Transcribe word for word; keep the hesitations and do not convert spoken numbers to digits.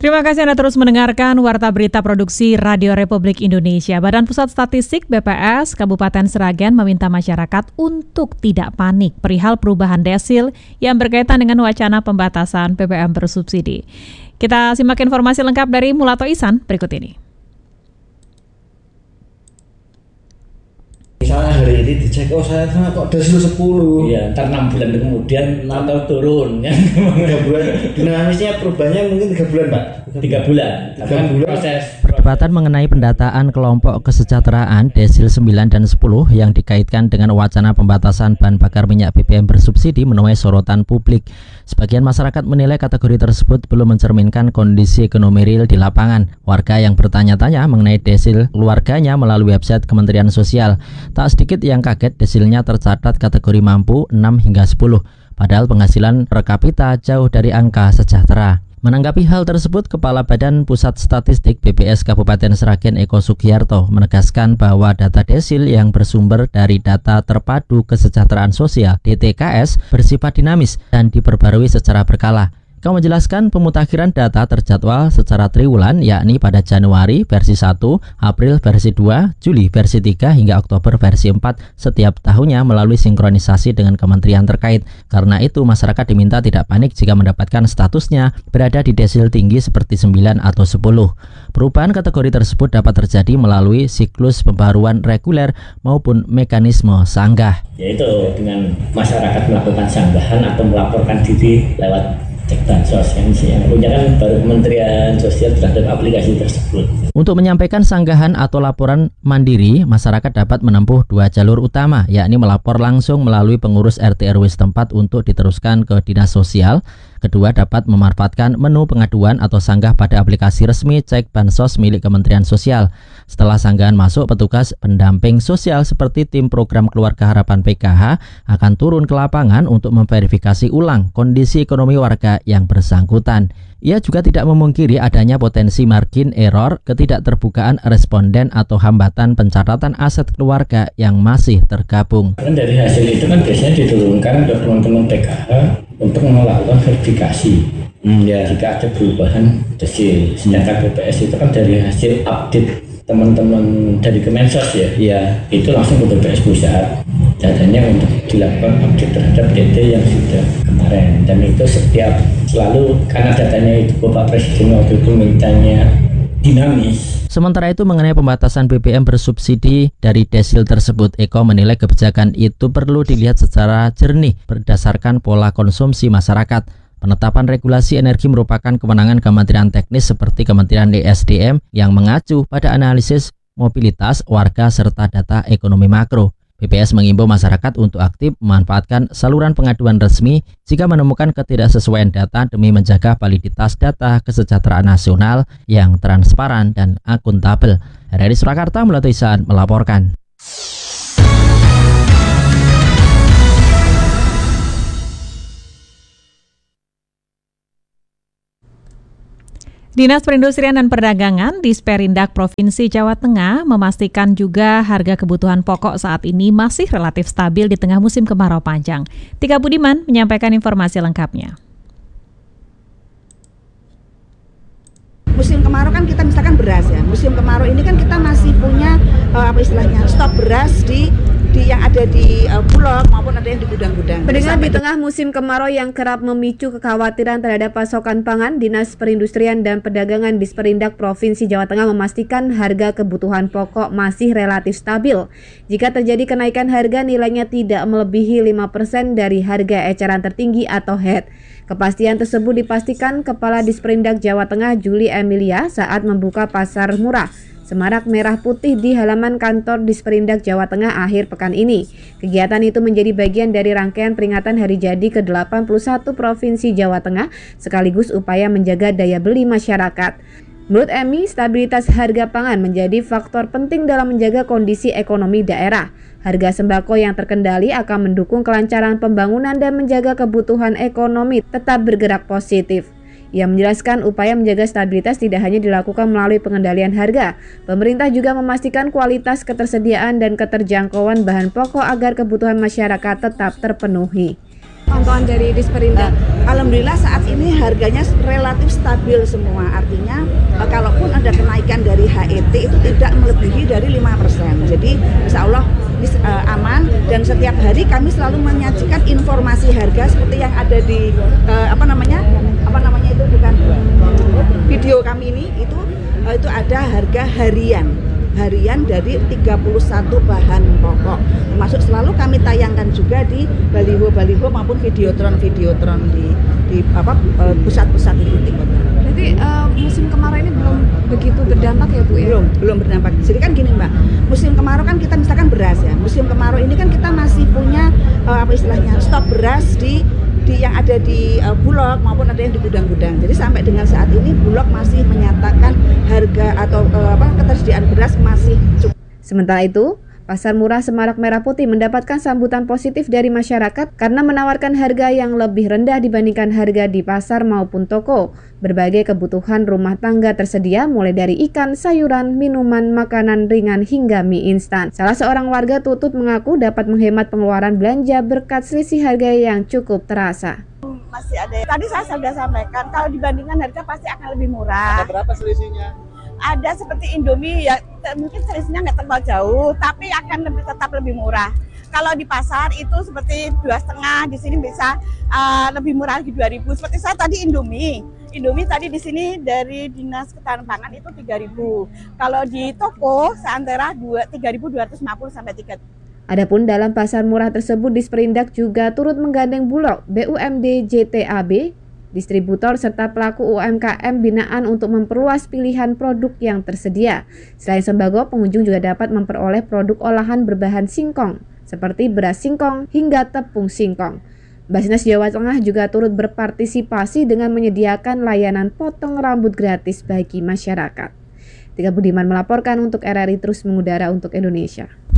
Terima kasih Anda terus mendengarkan Warta Berita Produksi Radio Republik Indonesia. Badan Pusat Statistik B P S Kabupaten Sragen meminta masyarakat untuk tidak panik perihal perubahan desil yang berkaitan dengan wacana pembatasan B B M bersubsidi. Kita simak informasi lengkap dari Mulato Ihsan berikut ini. Misalnya hari ini dicek, oh saya kok desil sepuluh. Iya, ntar enam bulan kemudian atau turun ya. tiga bulan. Dinamisnya perubahannya mungkin tiga bulan, Pak. tiga bulan. tiga bulan. Proses Perdebatan mengenai pendataan kelompok kesejahteraan desil sembilan dan sepuluh yang dikaitkan dengan wacana pembatasan bahan bakar minyak B B M bersubsidi menuai sorotan publik. Sebagian masyarakat menilai kategori tersebut belum mencerminkan kondisi ekonomi real di lapangan. Warga yang bertanya-tanya mengenai desil keluarganya melalui website Kementerian Sosial. Tak sedikit yang kaget desilnya tercatat kategori mampu enam hingga sepuluh, padahal penghasilan per kapita jauh dari angka sejahtera. Menanggapi hal tersebut, Kepala Badan Pusat Statistik B P S Kabupaten Sragen Eko Sugiarto menegaskan bahwa data desil yang bersumber dari data terpadu kesejahteraan sosial D T K S bersifat dinamis dan diperbarui secara berkala. Eko menjelaskan pemutakhiran data terjadwal secara triwulan, yakni pada Januari versi satu, April versi dua, Juli versi tiga, hingga Oktober versi empat setiap tahunnya melalui sinkronisasi dengan kementerian terkait. Karena itu, masyarakat diminta tidak panik jika mendapatkan statusnya berada di desil tinggi seperti sembilan atau sepuluh. Perubahan kategori tersebut dapat terjadi melalui siklus pembaruan reguler maupun mekanisme sanggah. yaitu dengan masyarakat melakukan sanggahan atau melaporkan diri lewat cek bansos yang punya kan baru Kementerian Sosial terhadap aplikasi tersebut. Untuk menyampaikan sanggahan atau laporan mandiri, masyarakat dapat menempuh dua jalur utama, yakni melapor langsung melalui pengurus R T R W setempat untuk diteruskan ke Dinas Sosial. Kedua, dapat memanfaatkan menu pengaduan atau sanggah pada aplikasi resmi cek bansos milik Kementerian Sosial. Setelah sanggahan masuk, petugas pendamping sosial seperti tim program Keluarga Harapan P K H akan turun ke lapangan untuk memverifikasi ulang kondisi ekonomi warga yang bersangkutan. Ia juga tidak memungkiri adanya potensi margin error, ketidakterbukaan responden atau hambatan pencatatan aset keluarga yang masih tergabung. Kan dari hasil itu kan biasanya diturunkan ke teman-teman P K H untuk melakukan verifikasi. Hmm, ya. Jika ada perubahan desil, sedangkan B P S itu kan dari hasil update teman-teman dari Kemensos ya, ya itu langsung ke B P S pusat datanya untuk dilakukan update terhadap D T yang sudah kemarin, dan itu setiap selalu karena datanya itu Bapak Presiden waktu itu mintanya dinamis. Sementara itu mengenai pembatasan B B M bersubsidi dari desil tersebut, Eko menilai kebijakan itu perlu dilihat secara jernih berdasarkan pola konsumsi masyarakat. Penetapan regulasi energi merupakan kewenangan Kementerian Teknis seperti Kementerian E S D M yang mengacu pada analisis mobilitas warga serta data ekonomi makro. B P S mengimbau masyarakat untuk aktif memanfaatkan saluran pengaduan resmi jika menemukan ketidaksesuaian data demi menjaga validitas data kesejahteraan nasional yang transparan dan akuntabel. R R I Surakarta Mulato Ihsan melaporkan. Dinas Perindustrian dan Perdagangan Disperindak Provinsi Jawa Tengah memastikan juga harga kebutuhan pokok saat ini masih relatif stabil di tengah musim kemarau panjang. Tika Budiman menyampaikan informasi lengkapnya. Musim kemarau kan kita misalkan beras ya. Musim kemarau ini kan kita masih punya uh, apa istilahnya stok beras di di yang ada di uh, Bulog maupun ada yang di gudang-gudang. Pendengar, di tengah musim kemarau yang kerap memicu kekhawatiran terhadap pasokan pangan, Dinas Perindustrian dan Perdagangan Disperindak Provinsi Jawa Tengah memastikan harga kebutuhan pokok masih relatif stabil. Jika terjadi kenaikan harga, nilainya tidak melebihi lima persen dari harga eceran tertinggi atau H E D. Kepastian tersebut dipastikan Kepala Disperindak Jawa Tengah Juli Emilia saat membuka pasar murah Semarak Merah Putih di halaman kantor Disperindak Jawa Tengah akhir pekan ini. Kegiatan itu menjadi bagian dari rangkaian peringatan Hari Jadi ke delapan puluh satu Provinsi Jawa Tengah, sekaligus upaya menjaga daya beli masyarakat. Menurut Emi, stabilitas harga pangan menjadi faktor penting dalam menjaga kondisi ekonomi daerah. Harga sembako yang terkendali akan mendukung kelancaran pembangunan dan menjaga kebutuhan ekonomi tetap bergerak positif. Ia menjelaskan upaya menjaga stabilitas tidak hanya dilakukan melalui pengendalian harga. Pemerintah juga memastikan kualitas ketersediaan dan keterjangkauan bahan pokok agar kebutuhan masyarakat tetap terpenuhi. Pantauan dari Disperindak. Nah, alhamdulillah saat ini harganya relatif stabil semua. Artinya eh, kalaupun ada kenaikan dari H E T itu tidak melebihi dari lima persen. Jadi insya Allah ini eh, aman, dan setiap hari kami selalu menyajikan informasi harga seperti yang ada di eh, apa namanya apa namanya itu bukan video kami ini itu eh, itu ada harga harian harian dari tiga puluh satu bahan pokok, termasuk selalu kami tayangkan juga di baliho-baliho maupun videotron-videotron di di apa eh, pusat-pusat itu di kota. Berarti uh, musim kemarau ini belum begitu berdampak ya Bu ya? Belum, belum berdampak. Jadi kan gini Mbak, musim kemarau kan kita misalkan beras ya, musim kemarau ini kan kita masih punya uh, apa istilahnya stok beras di di yang ada di uh, Bulog maupun ada yang di gudang-gudang. Jadi sampai dengan saat ini Bulog masih menyatakan harga atau uh, apa ketersediaan beras masih cukup. Sementara itu, Pasar Murah Semarak Merah Putih mendapatkan sambutan positif dari masyarakat karena menawarkan harga yang lebih rendah dibandingkan harga di pasar maupun toko. Berbagai kebutuhan rumah tangga tersedia mulai dari ikan, sayuran, minuman, makanan ringan hingga mie instan. Salah seorang warga Tutut mengaku dapat menghemat pengeluaran belanja berkat selisih harga yang cukup terasa. Masih ada. Tadi saya sudah sampaikan kalau dibandingkan harga pasti akan lebih murah. Ada berapa selisihnya? Ada seperti Indomie ya mungkin selisihnya nggak terlalu jauh, tapi akan lebih tetap lebih murah. Kalau di pasar itu seperti dua setengah, di sini bisa uh, lebih murah lagi dua ribu. Seperti saya tadi Indomie, Indomie tadi di sini dari Dinas Ketahanan Pangan itu tiga ribu. Kalau di toko seantara tiga ribu dua ratus lima puluh sampai tiga ribu. Adapun dalam pasar murah tersebut Disperindak juga turut menggandeng Bulog, B U M D J T A B, distributor serta pelaku U M K M binaan untuk memperluas pilihan produk yang tersedia. Selain sembako, pengunjung juga dapat memperoleh produk olahan berbahan singkong seperti beras singkong hingga tepung singkong. Basnas Jawa Tengah juga turut berpartisipasi dengan menyediakan layanan potong rambut gratis bagi masyarakat. Tika Budiman melaporkan untuk R R I Terus Mengudara untuk Indonesia.